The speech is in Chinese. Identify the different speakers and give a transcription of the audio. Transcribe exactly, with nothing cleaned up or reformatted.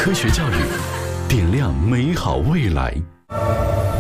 Speaker 1: 科学教育，点亮美好未来。